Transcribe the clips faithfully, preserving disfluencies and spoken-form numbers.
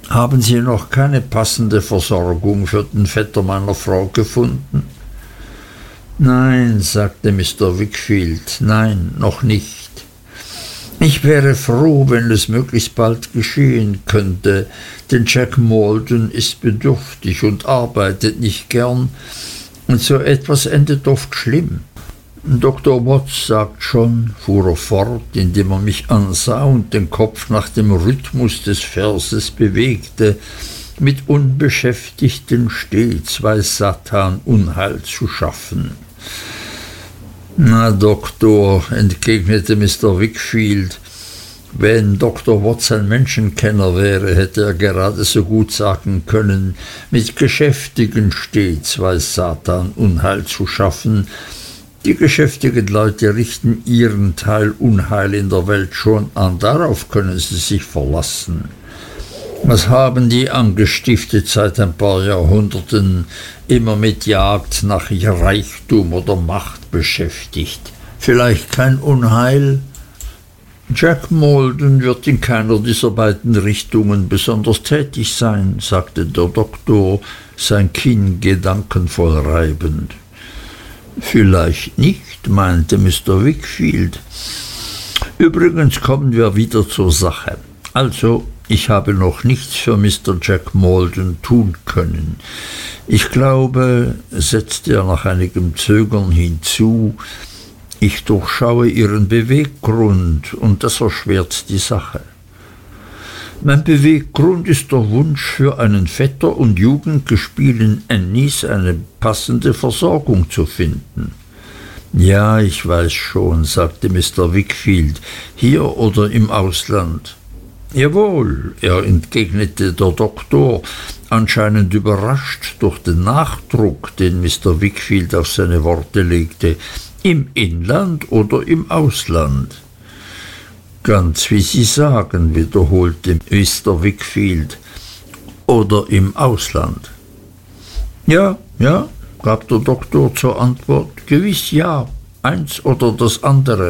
Haben Sie noch keine passende Versorgung für den Vetter meiner Frau gefunden? Nein, sagte Mister Wickfield, nein, noch nicht. Ich wäre froh, wenn es möglichst bald geschehen könnte, denn Jack Maldon ist bedürftig und arbeitet nicht gern, und so etwas endet oft schlimm. Doktor Watts sagt schon, fuhr er fort, indem er mich ansah und den Kopf nach dem Rhythmus des Verses bewegte, mit Unbeschäftigten stets weiß Satan Unheil zu schaffen. Na, Doktor, entgegnete Mister Wickfield, wenn Doktor Watts ein Menschenkenner wäre, hätte er gerade so gut sagen können, mit Geschäftigen stets weiß Satan Unheil zu schaffen. Die geschäftigen Leute richten ihren Teil Unheil in der Welt schon an, darauf können sie sich verlassen. Was haben die angestiftet seit ein paar Jahrhunderten immer mit Jagd nach Reichtum oder Macht beschäftigt? Vielleicht kein Unheil? Jack Maldon wird in keiner dieser beiden Richtungen besonders tätig sein, sagte der Doktor, sein Kinn gedankenvoll reibend. Vielleicht nicht, meinte Mister Wickfield. Übrigens kommen wir wieder zur Sache. Also, ich habe noch nichts für Mister Jack Maldon tun können. Ich glaube, setzte er nach einigem Zögern hinzu, ich durchschaue Ihren Beweggrund, und das erschwert die Sache. Mein Beweggrund ist der Wunsch, für einen Vetter und Jugendgespielen Annies eine passende Versorgung zu finden. Ja, ich weiß schon, sagte Mister Wickfield, hier oder im Ausland. Jawohl, er entgegnete der Doktor, anscheinend überrascht durch den Nachdruck, den Mister Wickfield auf seine Worte legte, im Inland oder im Ausland. Ganz wie Sie sagen, wiederholte Mister Wickfield, oder im Ausland. Ja, ja, gab der Doktor zur Antwort, gewiss ja, eins oder das andere.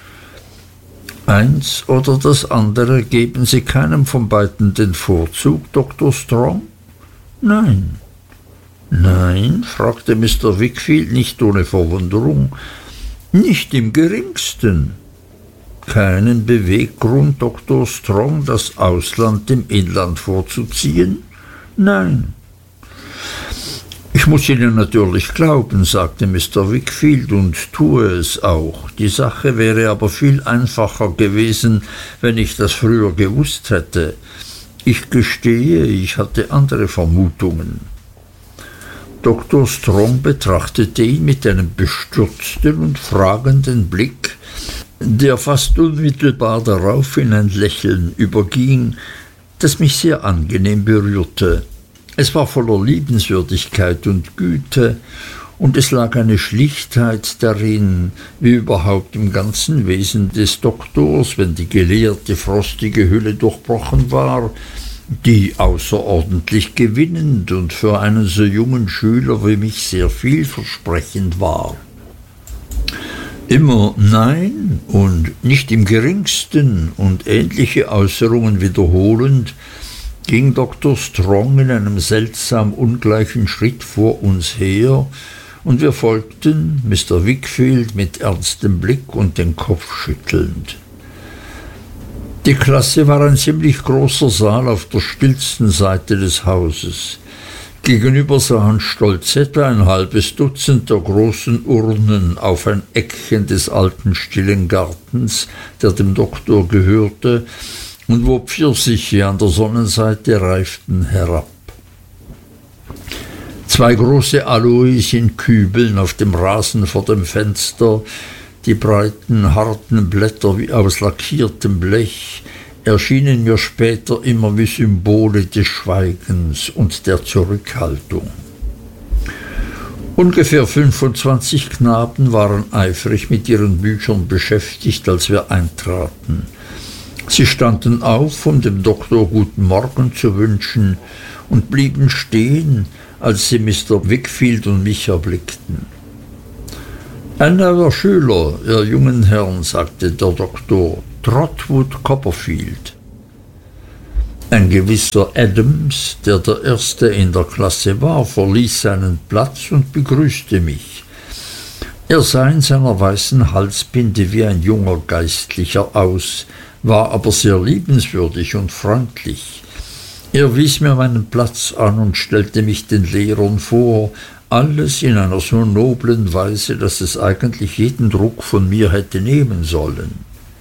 Eins oder das andere, geben Sie keinem von beiden den Vorzug, Doktor Strong? Nein. Nein, fragte Mister Wickfield nicht ohne Verwunderung. Nicht im geringsten. Keinen Beweggrund, Doktor Strong, das Ausland dem Inland vorzuziehen? Nein. Ich muss Ihnen natürlich glauben, sagte Mister Wickfield, und tue es auch. Die Sache wäre aber viel einfacher gewesen, wenn ich das früher gewusst hätte. Ich gestehe, ich hatte andere Vermutungen. Doktor Strong betrachtete ihn mit einem bestürzten und fragenden Blick, der fast unmittelbar darauf in ein Lächeln überging, das mich sehr angenehm berührte. Es war voller Liebenswürdigkeit und Güte, und es lag eine Schlichtheit darin, wie überhaupt im ganzen Wesen des Doktors, wenn die gelehrte, frostige Hülle durchbrochen war, die außerordentlich gewinnend und für einen so jungen Schüler wie mich sehr vielversprechend war. Immer Nein und nicht im geringsten und ähnliche Äußerungen wiederholend, ging Doktor Strong in einem seltsam ungleichen Schritt vor uns her, und wir folgten, Mister Wickfield mit ernstem Blick und den Kopf schüttelnd. Die Klasse war ein ziemlich großer Saal auf der stillsten Seite des Hauses. Gegenüber sahen stolz etwa ein halbes Dutzend der großen Urnen auf ein Eckchen des alten stillen Gartens, der dem Doktor gehörte, und wo Pfirsiche an der Sonnenseite reiften, herab. Zwei große Aloes in Kübeln auf dem Rasen vor dem Fenster, die breiten, harten Blätter wie aus lackiertem Blech, erschienen mir später immer wie Symbole des Schweigens und der Zurückhaltung. Ungefähr fünfundzwanzig Knaben waren eifrig mit ihren Büchern beschäftigt, als wir eintraten. Sie standen auf, um dem Doktor guten Morgen zu wünschen, und blieben stehen, als sie Mister Wickfield und mich erblickten. »Ein neuer Schüler, ihr jungen Herren«, sagte der Doktor, »Trotwood Copperfield.« Ein gewisser Adams, der der Erste in der Klasse war, verließ seinen Platz und begrüßte mich. Er sah in seiner weißen Halsbinde wie ein junger Geistlicher aus, war aber sehr liebenswürdig und freundlich. Er wies mir meinen Platz an und stellte mich den Lehrern vor, alles in einer so noblen Weise, dass es eigentlich jeden Druck von mir hätte nehmen sollen.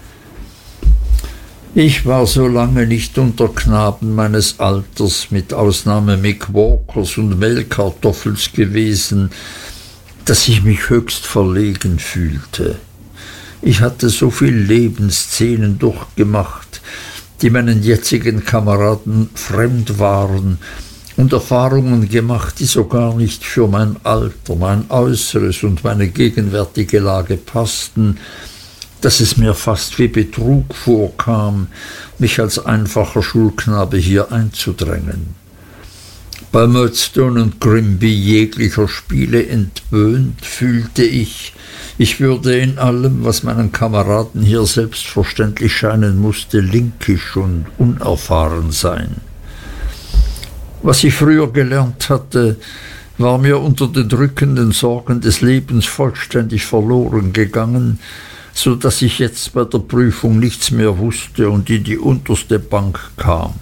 Ich war so lange nicht unter Knaben meines Alters, mit Ausnahme Mick Walkers und Mehlkartoffels gewesen, dass ich mich höchst verlegen fühlte. Ich hatte so viel Lebensszenen durchgemacht, die meinen jetzigen Kameraden fremd waren, und Erfahrungen gemacht, die so gar nicht für mein Alter, mein Äußeres und meine gegenwärtige Lage passten, dass es mir fast wie Betrug vorkam, mich als einfacher Schulknabe hier einzudrängen. Bei Murdstone und Grimby jeglicher Spiele entwöhnt, fühlte ich, ich würde in allem, was meinen Kameraden hier selbstverständlich scheinen musste, linkisch und unerfahren sein. Was ich früher gelernt hatte, war mir unter den drückenden Sorgen des Lebens vollständig verloren gegangen, so dass ich jetzt bei der Prüfung nichts mehr wusste und in die unterste Bank kam.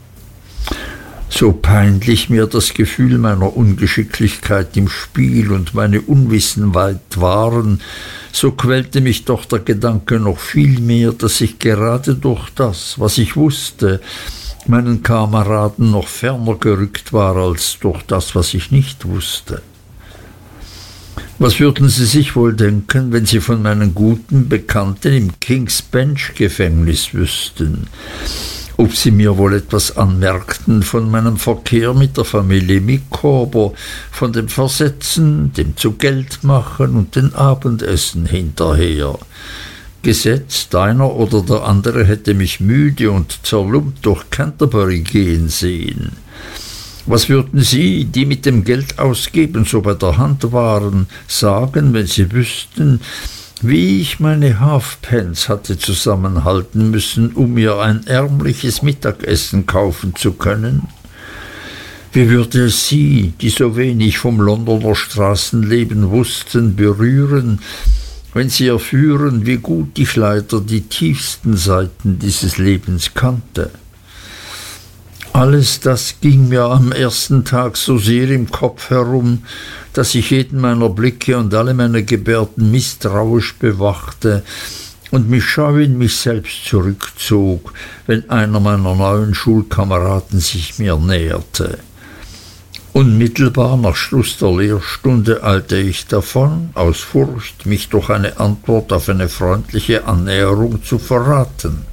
So peinlich mir das Gefühl meiner Ungeschicklichkeit im Spiel und meine Unwissenheit waren, so quälte mich doch der Gedanke noch viel mehr, dass ich gerade durch das, was ich wusste, meinen Kameraden noch ferner gerückt war als durch das, was ich nicht wusste. Was würden Sie sich wohl denken, wenn Sie von meinen guten Bekannten im King's Bench Gefängnis wüssten? Ob Sie mir wohl etwas anmerkten von meinem Verkehr mit der Familie Micawber, von dem Versetzen, dem zu Geld machen und den Abendessen hinterher? Gesetzt, einer oder der andere hätte mich müde und zerlumpt durch Canterbury gehen sehen. Was würden Sie, die mit dem Geld ausgeben so bei der Hand waren, sagen, wenn Sie wüssten, wie ich meine Halfpence hatte zusammenhalten müssen, um mir ein ärmliches Mittagessen kaufen zu können? Wie würde es Sie, die so wenig vom Londoner Straßenleben wussten, berühren, wenn Sie erführen, wie gut ich leider die tiefsten Seiten dieses Lebens kannte? Alles das ging mir am ersten Tag so sehr im Kopf herum, dass ich jeden meiner Blicke und alle meine Gebärden misstrauisch bewachte und mich scheu in mich selbst zurückzog, wenn einer meiner neuen Schulkameraden sich mir näherte. Unmittelbar nach Schluss der Lehrstunde eilte ich davon, aus Furcht, mich durch eine Antwort auf eine freundliche Annäherung zu verraten.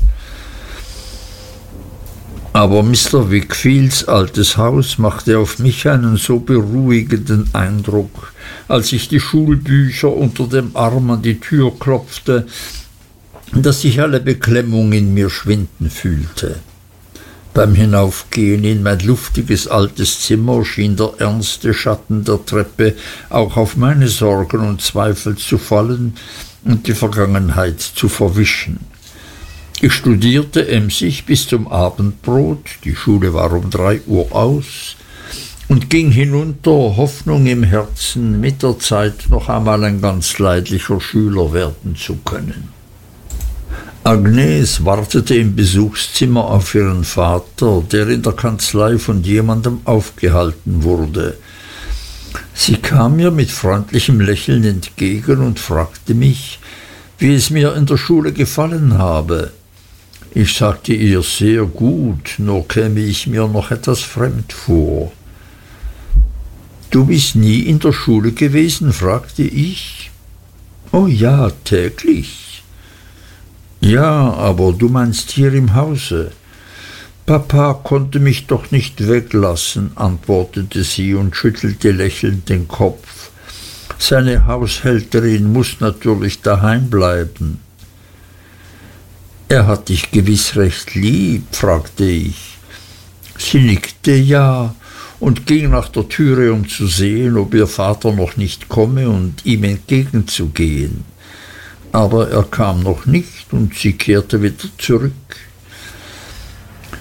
Aber Mister Wickfields altes Haus machte auf mich einen so beruhigenden Eindruck, als ich die Schulbücher unter dem Arm an die Tür klopfte, dass ich alle Beklemmung in mir schwinden fühlte. Beim Hinaufgehen in mein luftiges altes Zimmer schien der ernste Schatten der Treppe auch auf meine Sorgen und Zweifel zu fallen und die Vergangenheit zu verwischen. Ich studierte emsig bis zum Abendbrot, die Schule war um drei Uhr aus, und ging hinunter, Hoffnung im Herzen, mit der Zeit noch einmal ein ganz leidlicher Schüler werden zu können. Agnes wartete im Besuchszimmer auf ihren Vater, der in der Kanzlei von jemandem aufgehalten wurde. Sie kam mir mit freundlichem Lächeln entgegen und fragte mich, wie es mir in der Schule gefallen habe. Ich sagte ihr sehr gut, nur käme ich mir noch etwas fremd vor. »Du bist nie in der Schule gewesen?« fragte ich. »Oh ja, täglich.« »Ja, aber du meinst hier im Hause?« »Papa konnte mich doch nicht weglassen«, antwortete sie und schüttelte lächelnd den Kopf. »Seine Haushälterin muß natürlich daheim bleiben.« »Er hat dich gewiß recht lieb?« fragte ich. Sie nickte ja und ging nach der Türe, um zu sehen, ob ihr Vater noch nicht komme und ihm entgegenzugehen. Aber er kam noch nicht und sie kehrte wieder zurück.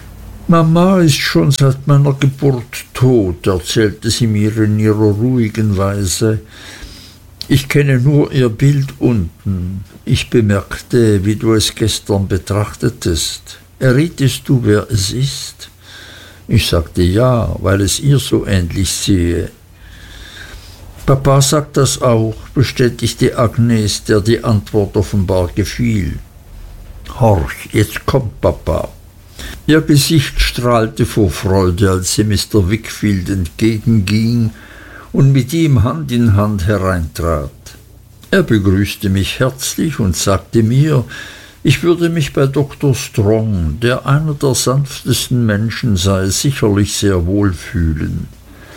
Mama ist schon seit meiner Geburt tot, erzählte sie mir in ihrer ruhigen Weise. Ich kenne nur ihr Bild unten. Ich bemerkte, wie du es gestern betrachtetest. Errietest du, wer es ist? Ich sagte ja, weil es ihr so ähnlich sehe. Papa sagt das auch, bestätigte Agnes, der die Antwort offenbar gefiel. Horch, jetzt kommt Papa. Ihr Gesicht strahlte vor Freude, als sie Mister Wickfield entgegenging und mit ihm Hand in Hand hereintrat. Er begrüßte mich herzlich und sagte mir, ich würde mich bei Doktor Strong, der einer der sanftesten Menschen sei, sicherlich sehr wohl fühlen.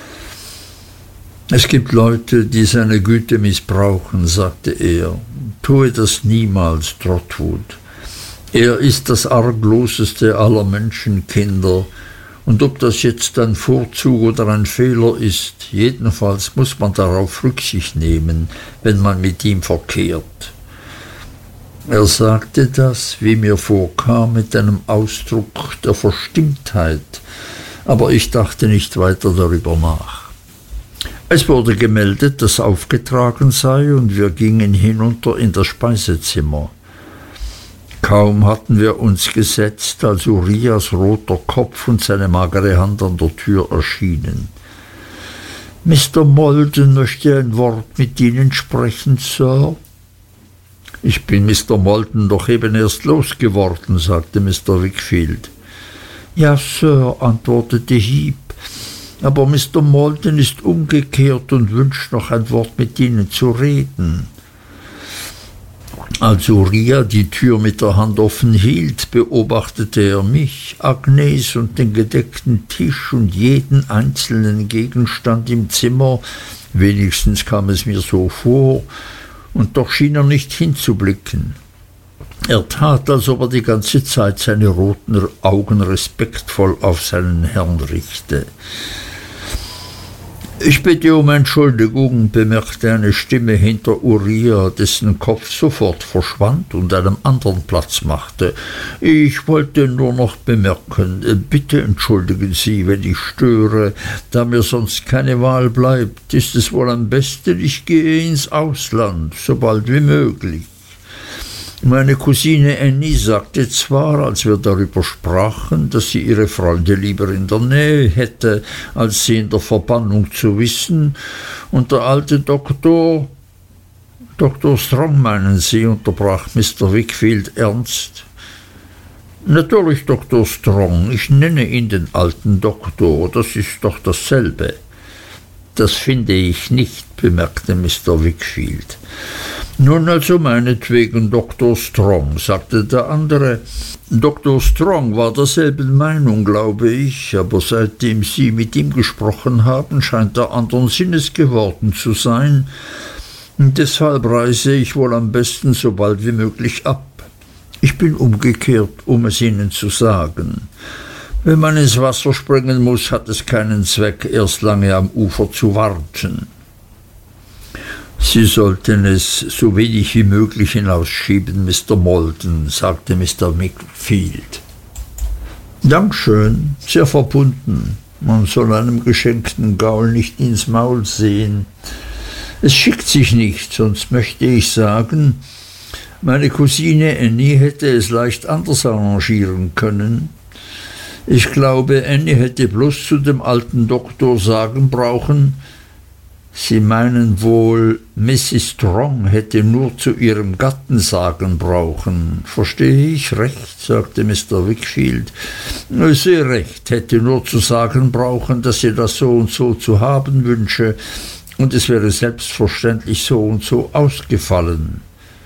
Es gibt Leute, die seine Güte missbrauchen, sagte er. Tue das niemals, Trotwood. Er ist das argloseste aller Menschenkinder, und ob das jetzt ein Vorzug oder ein Fehler ist, jedenfalls muss man darauf Rücksicht nehmen, wenn man mit ihm verkehrt. Er sagte das, wie mir vorkam, mit einem Ausdruck der Verstimmtheit, aber ich dachte nicht weiter darüber nach. Es wurde gemeldet, dass aufgetragen sei, und wir gingen hinunter in das Speisezimmer. Kaum hatten wir uns gesetzt, als Uriahs roter Kopf und seine magere Hand an der Tür erschienen. Mister Maldon möchte ein Wort mit Ihnen sprechen, Sir. Ich bin Mister Maldon doch eben erst losgeworden, sagte Mister Wickfield. Ja, Sir, antwortete Heep, aber Mister Maldon ist umgekehrt und wünscht noch ein Wort mit Ihnen zu reden. Als Uriah die Tür mit der Hand offen hielt, beobachtete er mich, Agnes und den gedeckten Tisch und jeden einzelnen Gegenstand im Zimmer, wenigstens kam es mir so vor, und doch schien er nicht hinzublicken. Er tat, als ob er die ganze Zeit seine roten Augen respektvoll auf seinen Herrn richte. Ich bitte um Entschuldigung, bemerkte eine Stimme hinter Uriah, dessen Kopf sofort verschwand und einem anderen Platz machte. Ich wollte nur noch bemerken, bitte entschuldigen Sie, wenn ich störe, da mir sonst keine Wahl bleibt, ist es wohl am besten, ich gehe ins Ausland, so bald wie möglich. Meine Cousine Annie sagte zwar, als wir darüber sprachen, dass sie ihre Freunde lieber in der Nähe hätte, als sie in der Verbannung zu wissen, und der alte Doktor... Doktor Strong, meinen Sie, unterbrach Mister Wickfield ernst. Natürlich Doktor Strong, ich nenne ihn den alten Doktor, das ist doch dasselbe. Das finde ich nicht, bemerkte Mister Wickfield. Nun also meinetwegen Doktor Strong, sagte der andere. Doktor Strong war derselben Meinung, glaube ich, aber seitdem Sie mit ihm gesprochen haben, scheint er anderen Sinnes geworden zu sein. Und deshalb reise ich wohl am besten so bald wie möglich ab. Ich bin umgekehrt, um es Ihnen zu sagen. Wenn man ins Wasser springen muss, hat es keinen Zweck, erst lange am Ufer zu warten. Sie sollten es so wenig wie möglich hinausschieben, Mister Maldon, sagte Mister Wickfield. Dankeschön, sehr verbunden. Man soll einem geschenkten Gaul nicht ins Maul sehen. Es schickt sich nicht, sonst möchte ich sagen, meine Cousine Annie hätte es leicht anders arrangieren können. Ich glaube, Annie hätte bloß zu dem alten Doktor sagen brauchen, Sie meinen wohl, Missis Strong hätte nur zu ihrem Gatten sagen brauchen. Verstehe ich recht, sagte Mister Wickfield. Sehr recht, hätte nur zu sagen brauchen, dass sie das so und so zu haben wünsche, und es wäre selbstverständlich so und so ausgefallen.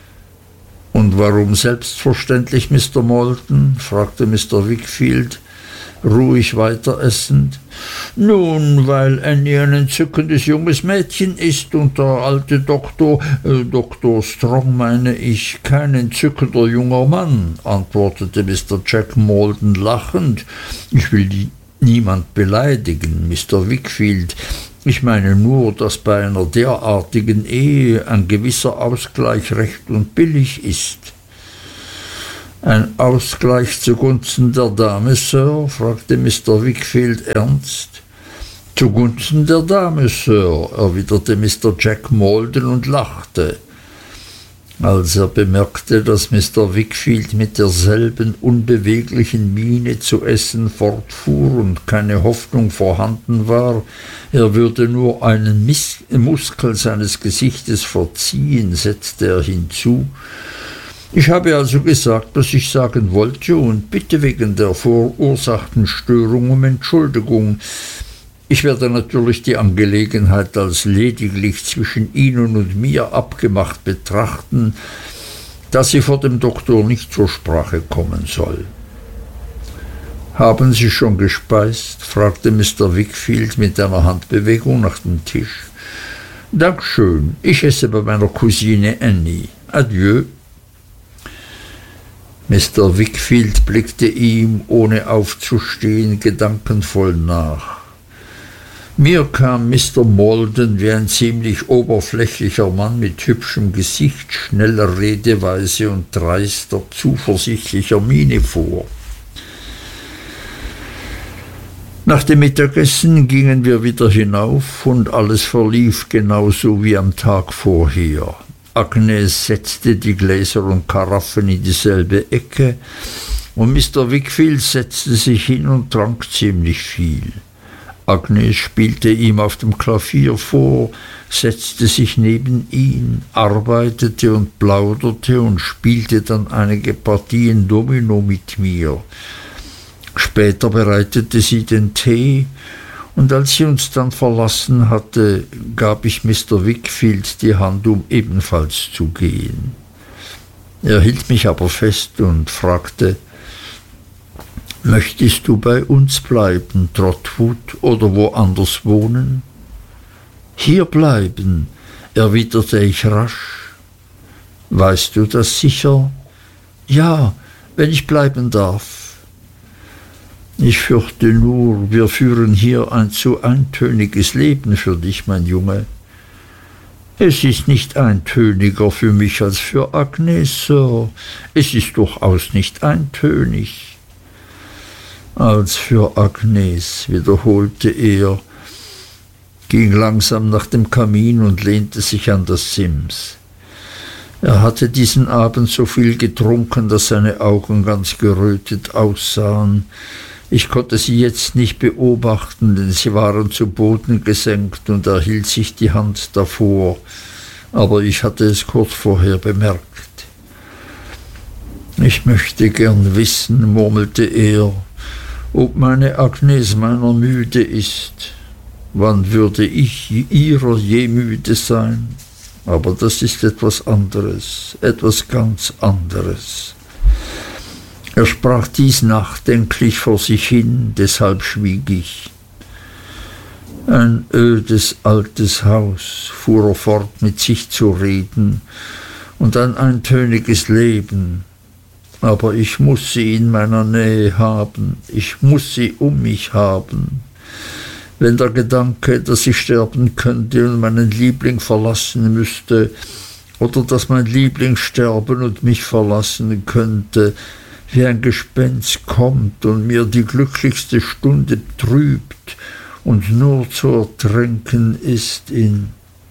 Und warum selbstverständlich, Mister Maldon? Fragte Mister Wickfield, ruhig weiter essend. Nun, weil Annie ein entzückendes junges Mädchen ist und der alte Doktor, äh, Doktor Strong meine ich, kein entzückender junger Mann, antwortete Mister Jack Maldon lachend. Ich will die, niemand beleidigen, Mister Wickfield. Ich meine nur, dass bei einer derartigen Ehe ein gewisser Ausgleich recht und billig ist. Ein Ausgleich zugunsten der Dame, Sir? Fragte Mister Wickfield ernst. Zugunsten der Dame, Sir, erwiderte Mister Jack Maldon und lachte. Als er bemerkte, dass Mister Wickfield mit derselben unbeweglichen Miene zu essen fortfuhr und keine Hoffnung vorhanden war, er würde nur einen Mis- Muskel seines Gesichtes verziehen, setzte er hinzu: Ich habe also gesagt, was ich sagen wollte, und bitte wegen der verursachten Störung um Entschuldigung. Ich werde natürlich die Angelegenheit als lediglich zwischen Ihnen und mir abgemacht betrachten, da sie vor dem Doktor nicht zur Sprache kommen soll. »Haben Sie schon gespeist?« fragte Mister Wickfield mit einer Handbewegung nach dem Tisch. »Dankeschön, ich esse bei meiner Cousine Annie. Adieu.« Mister Wickfield blickte ihm, ohne aufzustehen, gedankenvoll nach. Mir kam Mister Maldon wie ein ziemlich oberflächlicher Mann mit hübschem Gesicht, schneller Redeweise und dreister, zuversichtlicher Miene vor. Nach dem Mittagessen gingen wir wieder hinauf, und alles verlief genauso wie am Tag vorher. Agnes setzte die Gläser und Karaffen in dieselbe Ecke, und Mister Wickfield setzte sich hin und trank ziemlich viel. Agnes spielte ihm auf dem Klavier vor, setzte sich neben ihn, arbeitete und plauderte und spielte dann einige Partien Domino mit mir. Später bereitete sie den Tee, und als sie uns dann verlassen hatte, gab ich Mister Wickfield die Hand, um ebenfalls zu gehen. Er hielt mich aber fest und fragte: »Möchtest du bei uns bleiben, Trotwood, oder woanders wohnen?« »Hier bleiben«, erwiderte ich rasch. »Weißt du das sicher?« »Ja, wenn ich bleiben darf.« »Ich fürchte nur, wir führen hier ein zu eintöniges Leben für dich, mein Junge.« »Es ist nicht eintöniger für mich als für Agnes, Sir. Es ist durchaus nicht eintönig.« »Als für Agnes«, wiederholte er, ging langsam nach dem Kamin und lehnte sich an das Sims. Er hatte diesen Abend so viel getrunken, dass seine Augen ganz gerötet aussahen. Ich konnte sie jetzt nicht beobachten, denn sie waren zu Boden gesenkt, und er hielt sich die Hand davor, aber ich hatte es kurz vorher bemerkt. »Ich möchte gern wissen«, murmelte er, »ob meine Agnes meiner müde ist. Wann würde ich ihrer je müde sein? Aber das ist etwas anderes, etwas ganz anderes.« Er sprach dies nachdenklich vor sich hin, deshalb schwieg ich. »Ein ödes altes Haus«, fuhr er fort mit sich zu reden, »und ein eintöniges Leben. Aber ich muß sie in meiner Nähe haben, ich muß sie um mich haben. Wenn der Gedanke, dass ich sterben könnte und meinen Liebling verlassen müsste, oder dass mein Liebling sterben und mich verlassen könnte, wie ein Gespenst kommt und mir die glücklichste Stunde trübt und nur zu ertränken ist in...«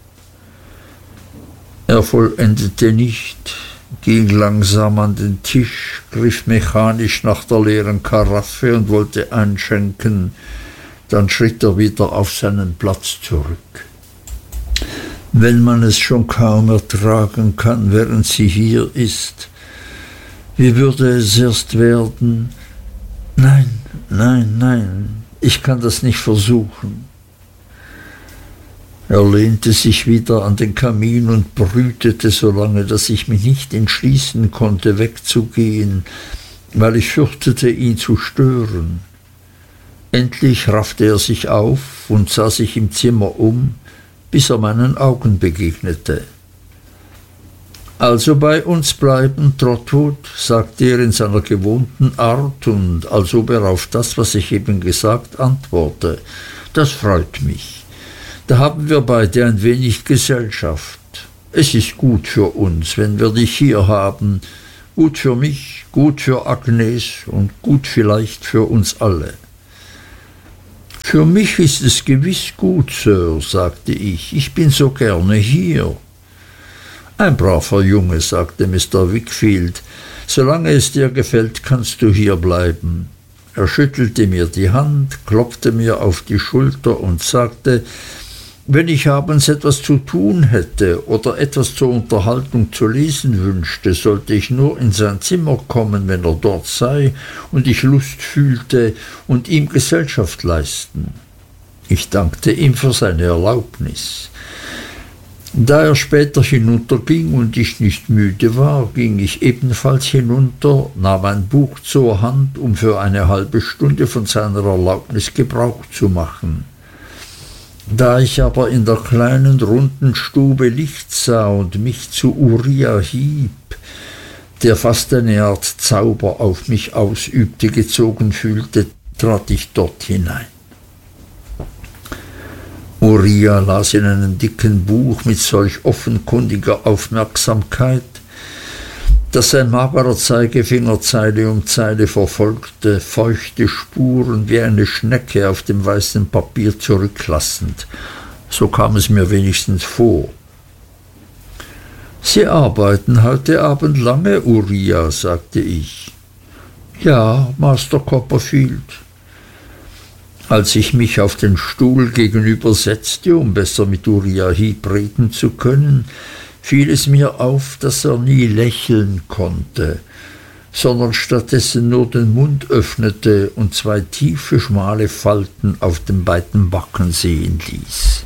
Er vollendete nicht, ging langsam an den Tisch, griff mechanisch nach der leeren Karaffe und wollte einschenken. Dann schritt er wieder auf seinen Platz zurück. »Wenn man es schon kaum ertragen kann, während sie hier ist, wie würde es erst werden? Nein, nein, nein, ich kann das nicht versuchen.« Er lehnte sich wieder an den Kamin und brütete so lange, dass ich mich nicht entschließen konnte, wegzugehen, weil ich fürchtete, ihn zu stören. Endlich raffte er sich auf und sah sich im Zimmer um, bis er meinen Augen begegnete. »Also bei uns bleiben, Trotwood«, sagte er in seiner gewohnten Art und als ob er auf das, was ich eben gesagt, antworte. »Das freut mich. Da haben wir beide ein wenig Gesellschaft. Es ist gut für uns, wenn wir dich hier haben, gut für mich, Gut für Agnes und gut vielleicht für uns alle. Für mich ist es gewiß gut, Sir, sagte ich. Ich bin so gerne hier. Ein braver Junge, sagte Mister Wickfield. Solange es dir gefällt, kannst du hier bleiben. Er schüttelte mir die Hand, klopfte mir auf die Schulter und sagte, wenn ich abends etwas zu tun hätte oder etwas zur Unterhaltung zu lesen wünschte, sollte ich nur in sein Zimmer kommen, wenn er dort sei und ich Lust fühlte, und ihm Gesellschaft leisten. Ich dankte ihm für seine Erlaubnis. Da er später hinunterging und ich nicht müde war, ging ich ebenfalls hinunter, nahm ein Buch zur Hand, um für eine halbe Stunde von seiner Erlaubnis Gebrauch zu machen. Da ich aber in der kleinen runden Stube Licht sah und mich zu Uriah Heep, der fast eine Art Zauber auf mich ausübte, gezogen fühlte, trat ich dort hinein. Uriah las in einem dicken Buch mit solch offenkundiger Aufmerksamkeit, dass sein magerer Zeigefinger Zeile um Zeile verfolgte, feuchte Spuren wie eine Schnecke auf dem weißen Papier zurücklassend. So kam es mir wenigstens vor. »Sie arbeiten heute Abend lange, Uriah«, sagte ich. »Ja, Master Copperfield.« Als ich mich auf den Stuhl gegenüber setzte, um besser mit Uriah Heep reden zu können, fiel es mir auf, dass er nie lächeln konnte, sondern stattdessen nur den Mund öffnete und zwei tiefe, schmale Falten auf den beiden Backen sehen ließ.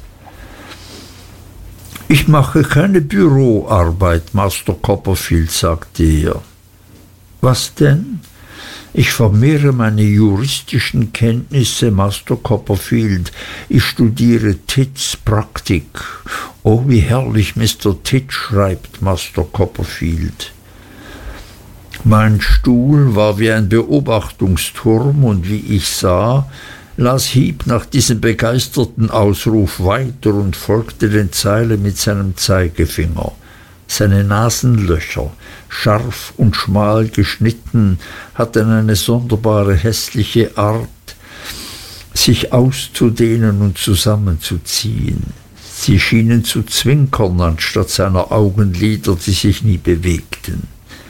»Ich mache keine Büroarbeit, Master Copperfield«, sagte er. »Was denn?« »Ich vermehre meine juristischen Kenntnisse, Master Copperfield. Ich studiere Tidds Praktik. Oh, wie herrlich Mister Tidd schreibt, Master Copperfield.« Mein Stuhl war wie ein Beobachtungsturm, und wie ich sah, las Heep nach diesem begeisterten Ausruf weiter und folgte den Zeilen mit seinem Zeigefinger. Seine Nasenlöcher, scharf und schmal geschnitten, hatten eine sonderbare hässliche Art, sich auszudehnen und zusammenzuziehen. Sie schienen zu zwinkern anstatt seiner Augenlider, die sich nie bewegten.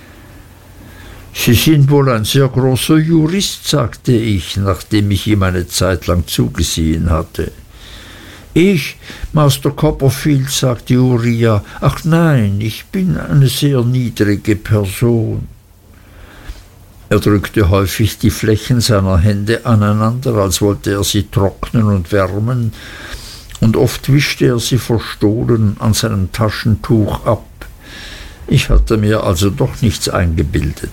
»Sie sind wohl ein sehr großer Jurist«, sagte ich, nachdem ich ihm eine Zeit lang zugesehen hatte. »Ich, Master Copperfield«, sagte Uriah, »ach nein, ich bin eine sehr niedrige Person.« Er drückte häufig die Flächen seiner Hände aneinander, als wollte er sie trocknen und wärmen, und oft wischte er sie verstohlen an seinem Taschentuch ab. Ich hatte mir also doch nichts eingebildet.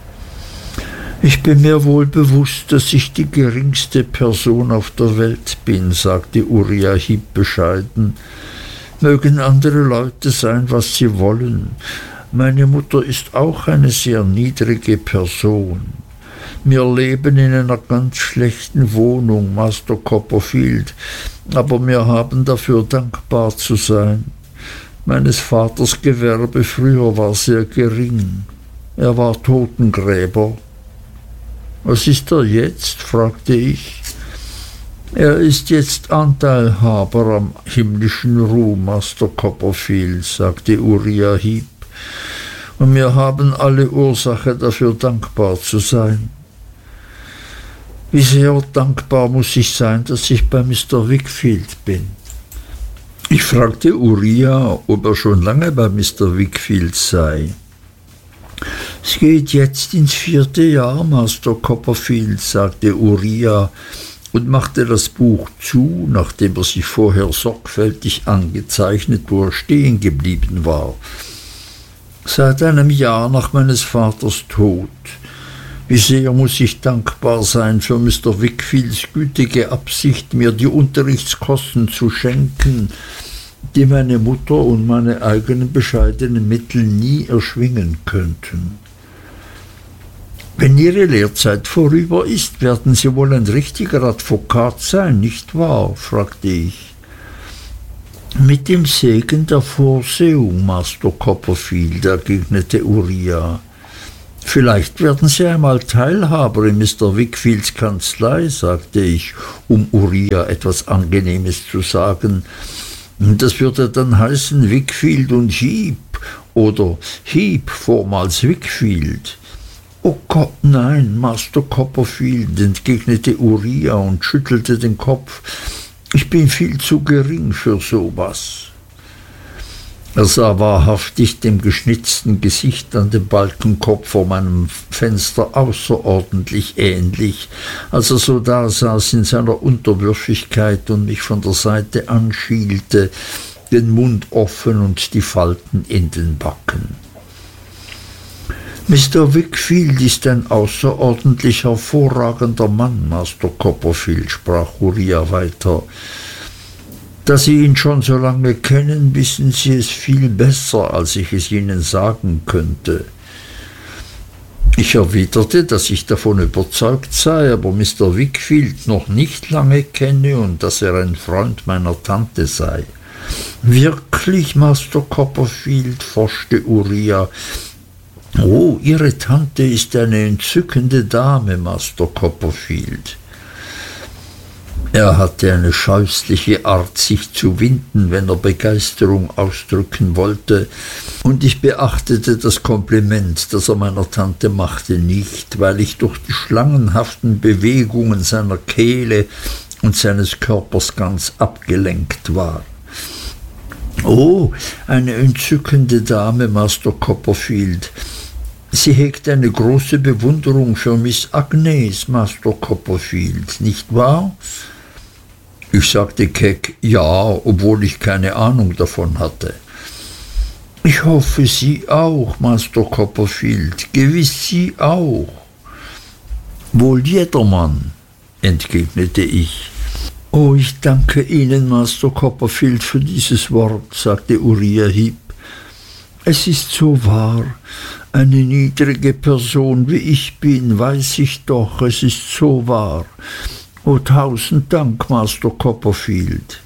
»Ich bin mir wohl bewusst, dass ich die geringste Person auf der Welt bin«, sagte Uriah Heep bescheiden. »Mögen andere Leute sein, was sie wollen. Meine Mutter ist auch eine sehr niedrige Person. Wir leben in einer ganz schlechten Wohnung, Master Copperfield, aber wir haben dafür dankbar zu sein. Meines Vaters Gewerbe früher war sehr gering. Er war Totengräber.« »Was ist er jetzt?« fragte ich. »Er ist jetzt Anteilhaber am himmlischen Ruhm, Master Copperfield«, sagte Uriah Heep, »und wir haben alle Ursache dafür dankbar zu sein.« »Wie sehr dankbar muss ich sein, dass ich bei Mister Wickfield bin?« Ich fragte Uriah, ob er schon lange bei Mister Wickfield sei. »Es geht jetzt ins vierte Jahr, Master Copperfield«, sagte Uriah und machte das Buch zu, nachdem er sich vorher sorgfältig angezeichnet, wo er stehen geblieben war. »Seit einem Jahr nach meines Vaters Tod. Wie sehr muss ich dankbar sein für Mister Wickfields gütige Absicht, mir die Unterrichtskosten zu schenken, die meine Mutter und meine eigenen bescheidenen Mittel nie erschwingen könnten.« »Wenn Ihre Lehrzeit vorüber ist, werden Sie wohl ein richtiger Advokat sein, nicht wahr?« fragte ich. »Mit dem Segen der Vorsehung, Master Copperfield«, entgegnete Uriah. Vielleicht werden Sie einmal Teilhaber in Mister Wickfields Kanzlei, sagte ich, um Uriah etwas Angenehmes zu sagen. Das würde dann heißen Wickfield und Heep oder Heep, vormals Wickfield. »Oh Gott, nein, Master Copperfield«, entgegnete Uriah und schüttelte den Kopf. »Ich bin viel zu gering für so was.« Er sah wahrhaftig dem geschnitzten Gesicht an dem Balkenkopf vor meinem Fenster außerordentlich ähnlich, als er so dasaß in seiner Unterwürfigkeit und mich von der Seite anschielte, den Mund offen und die Falten in den Backen. »Mister Wickfield ist ein außerordentlich hervorragender Mann, Master Copperfield«, sprach Uriah weiter. »Da Sie ihn schon so lange kennen, wissen Sie es viel besser, als ich es Ihnen sagen könnte.« Ich erwiderte, dass ich davon überzeugt sei, aber Mister Wickfield noch nicht lange kenne und dass er ein Freund meiner Tante sei. »Wirklich, Master Copperfield?«, forschte Uriah. »Oh, Ihre Tante ist eine entzückende Dame, Master Copperfield.« Er hatte eine scheußliche Art, sich zu winden, wenn er Begeisterung ausdrücken wollte, und ich beachtete das Kompliment, das er meiner Tante machte, nicht, weil ich durch die schlangenhaften Bewegungen seiner Kehle und seines Körpers ganz abgelenkt war. »Oh, eine entzückende Dame, Master Copperfield. Sie hegt eine große Bewunderung für Miss Agnes, Master Copperfield, nicht wahr?« Ich sagte keck ja, obwohl ich keine Ahnung davon hatte. »Ich hoffe, Sie auch, Master Copperfield, gewiß Sie auch.« »Wohl jedermann«, entgegnete ich. »Oh, ich danke Ihnen, Master Copperfield, für dieses Wort«, sagte Uriah Heep. »Es ist so wahr. Eine niedrige Person, wie ich bin, weiß ich doch, es ist so wahr. Oh, tausend Dank, Master Copperfield.«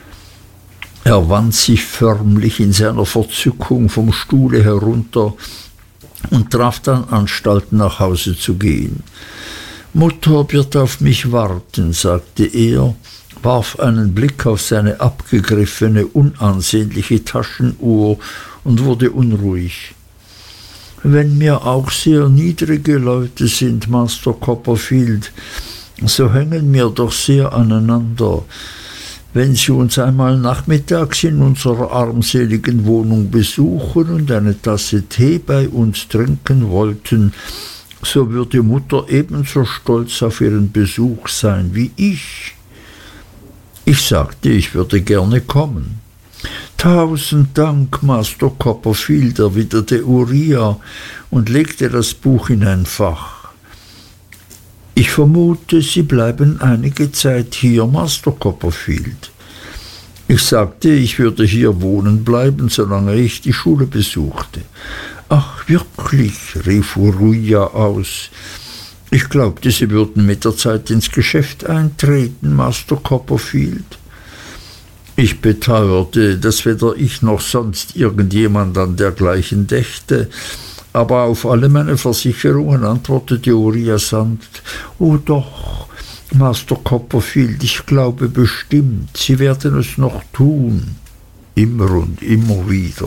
Er wand sich förmlich in seiner Verzückung vom Stuhle herunter und traf dann Anstalten, nach Hause zu gehen. »Mutter wird auf mich warten«, sagte er, warf einen Blick auf seine abgegriffene, unansehnliche Taschenuhr und wurde unruhig. »Wenn wir auch sehr niedrige Leute sind, Master Copperfield, so hängen wir doch sehr aneinander. Wenn Sie uns einmal nachmittags in unserer armseligen Wohnung besuchen und eine Tasse Tee bei uns trinken wollten, so würde Mutter ebenso stolz auf Ihren Besuch sein wie ich.« Ich sagte, ich würde gerne kommen. »Tausend Dank, Master Copperfield«, erwiderte Uriah und legte das Buch in ein Fach. »Ich vermute, Sie bleiben einige Zeit hier, Master Copperfield.« Ich sagte, ich würde hier wohnen bleiben, solange ich die Schule besuchte. »Ach, wirklich«, rief Uriah aus. »Ich glaubte, Sie würden mit der Zeit ins Geschäft eintreten, Master Copperfield.« Ich beteuerte, dass weder ich noch sonst irgendjemand an dergleichen dächte, aber auf alle meine Versicherungen antwortete Uriah sanft: »Oh doch, Master Copperfield, ich glaube bestimmt, Sie werden es noch tun.« Immer und immer wieder.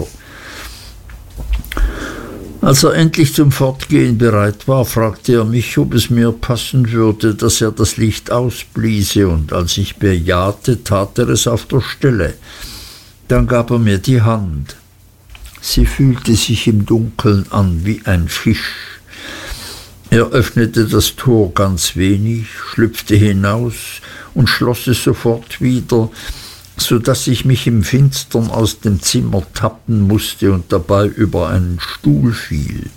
Als er endlich zum Fortgehen bereit war, fragte er mich, ob es mir passen würde, dass er das Licht ausbliese, und als ich bejahte, tat er es auf der Stelle. Dann gab er mir die Hand. Sie fühlte sich im Dunkeln an wie ein Fisch. Er öffnete das Tor ganz wenig, schlüpfte hinaus und schloss es sofort wieder, so daß ich mich im Finstern aus dem Zimmer tappen musste und dabei über einen Stuhl fiel.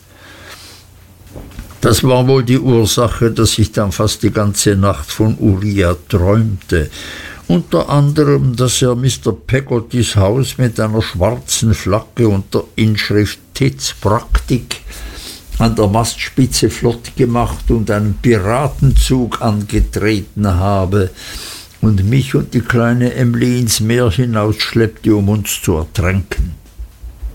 Das war wohl die Ursache, dass ich dann fast die ganze Nacht von Uriah träumte, unter anderem, dass er Mister Peggottys Haus mit einer schwarzen Flagge und der Inschrift Tits Praktik an der Mastspitze flott gemacht und einen Piratenzug angetreten habe und mich und die kleine Emly ins Meer hinausschleppte, um uns zu ertränken.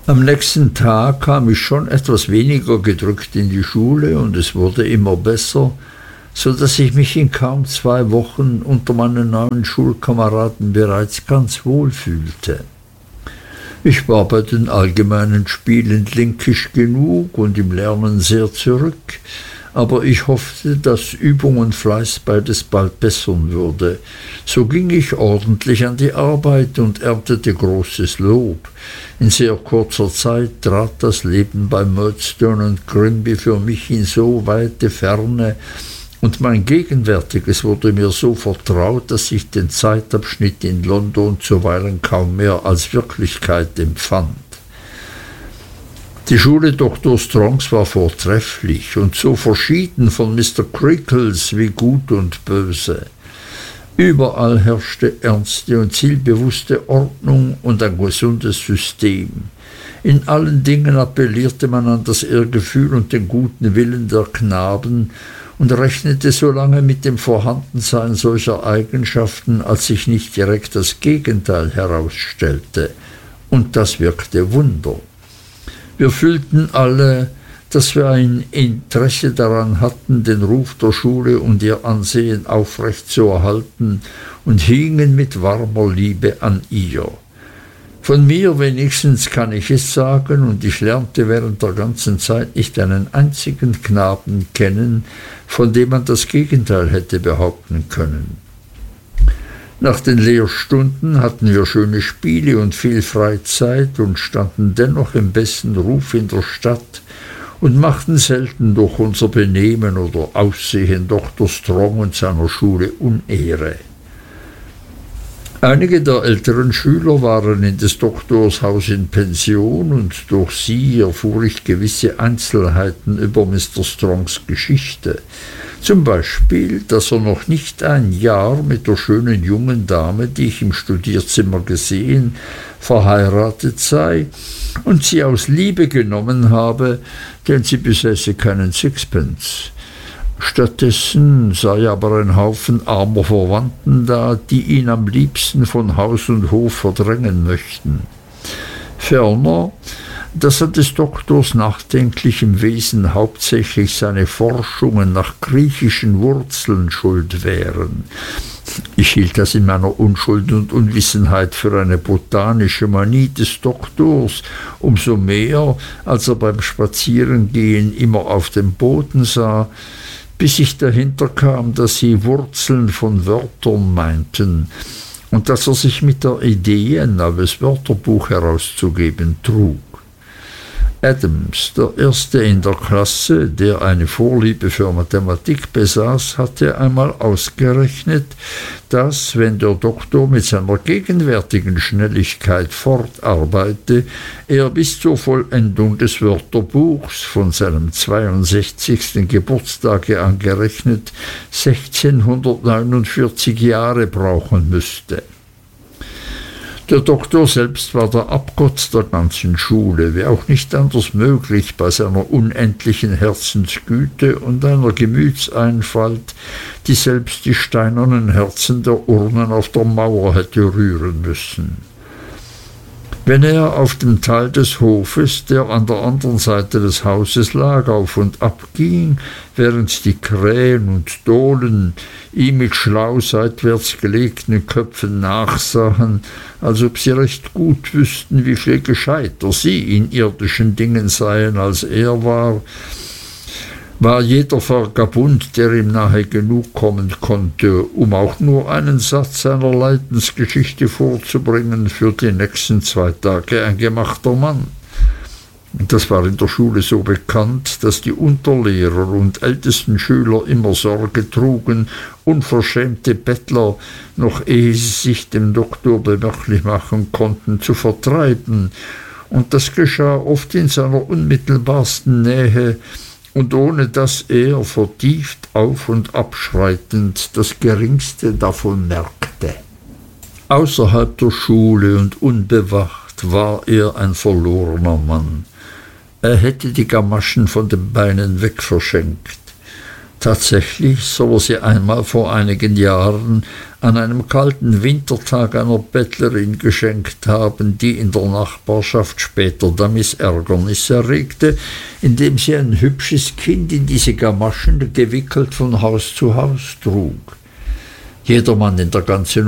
Am nächsten Tag kam ich schon etwas weniger gedrückt in die Schule, und es wurde immer besser, so daß ich mich in kaum zwei Wochen unter meinen neuen Schulkameraden bereits ganz wohl fühlte. Ich war bei den allgemeinen Spielen linkisch genug und im Lernen sehr zurück, aber ich hoffte, dass Übung und Fleiß beides bald bessern würde. So ging ich ordentlich an die Arbeit und erntete großes Lob. In sehr kurzer Zeit trat das Leben bei Murdstone und Grinby für mich in so weite Ferne, und mein Gegenwärtiges wurde mir so vertraut, dass ich den Zeitabschnitt in London zuweilen kaum mehr als Wirklichkeit empfand. Die Schule Doktor Strongs war vortrefflich und so verschieden von Mister Creakles wie gut und böse. Überall herrschte ernste und zielbewusste Ordnung und ein gesundes System. In allen Dingen appellierte man an das Ehrgefühl und den guten Willen der Knaben und rechnete so lange mit dem Vorhandensein solcher Eigenschaften, als sich nicht direkt das Gegenteil herausstellte. Und das wirkte Wunder. Wir fühlten alle, dass wir ein Interesse daran hatten, den Ruf der Schule und ihr Ansehen aufrecht zu erhalten, und hingen mit warmer Liebe an ihr. Von mir wenigstens kann ich es sagen, und ich lernte während der ganzen Zeit nicht einen einzigen Knaben kennen, von dem man das Gegenteil hätte behaupten können. Nach den Lehrstunden hatten wir schöne Spiele und viel Freizeit und standen dennoch im besten Ruf in der Stadt und machten selten durch unser Benehmen oder Aussehen Doktor Strong und seiner Schule Unehre. Einige der älteren Schüler waren in des Doktors Haus in Pension, und durch sie erfuhr ich gewisse Einzelheiten über Mister Strongs Geschichte. Zum Beispiel, dass er noch nicht ein Jahr mit der schönen jungen Dame, die ich im Studierzimmer gesehen, verheiratet sei und sie aus Liebe genommen habe, denn sie besäße keinen Sixpence. Stattdessen sei aber ein Haufen armer Verwandten da, die ihn am liebsten von Haus und Hof verdrängen möchten. Ferner, dass an des Doktors nachdenklichem Wesen hauptsächlich seine Forschungen nach griechischen Wurzeln schuld wären. Ich hielt das in meiner Unschuld und Unwissenheit für eine botanische Manie des Doktors, umso mehr, als er beim Spazierengehen immer auf den Boden sah, bis ich dahinter kam, dass sie Wurzeln von Wörtern meinten und dass er sich mit der Idee, ein neues Wörterbuch herauszugeben, trug. Adams, der Erste in der Klasse, der eine Vorliebe für Mathematik besaß, hatte einmal ausgerechnet, dass, wenn der Doktor mit seiner gegenwärtigen Schnelligkeit fortarbeite, er bis zur Vollendung des Wörterbuchs, von seinem zweiundsechzigsten Geburtstage angerechnet, sechzehnhundertneunundvierzig Jahre brauchen müsste. Der Doktor selbst war der Abgott der ganzen Schule, wie auch nicht anders möglich bei seiner unendlichen Herzensgüte und einer Gemütseinfalt, die selbst die steinernen Herzen der Urnen auf der Mauer hätte rühren müssen. Wenn er auf dem Teil des Hofes, der an der anderen Seite des Hauses lag, auf und ab ging, während die Krähen und Dohlen ihm mit schlau seitwärts gelegten Köpfen nachsahen, als ob sie recht gut wüssten, wie viel gescheiter sie in irdischen Dingen seien, als er war, war jeder Vagabund, der ihm nahe genug kommen konnte, um auch nur einen Satz seiner Leidensgeschichte vorzubringen, für die nächsten zwei Tage ein gemachter Mann. Das war in der Schule so bekannt, dass die Unterlehrer und ältesten Schüler immer Sorge trugen, unverschämte Bettler, noch ehe sie sich dem Doktor bemerklich machen konnten, zu vertreiben, und das geschah oft in seiner unmittelbarsten Nähe, und ohne dass er, vertieft auf- und abschreitend, das Geringste davon merkte. Außerhalb der Schule und unbewacht war er ein verlorener Mann. Er hätte die Gamaschen von den Beinen weg verschenkt. Tatsächlich soll er sie einmal vor einigen Jahren an einem kalten Wintertag einer Bettlerin geschenkt haben, die in der Nachbarschaft später damit Ärgernis erregte, indem sie ein hübsches Kind in diese Gamaschen gewickelt von Haus zu Haus trug. Jedermann in der ganzen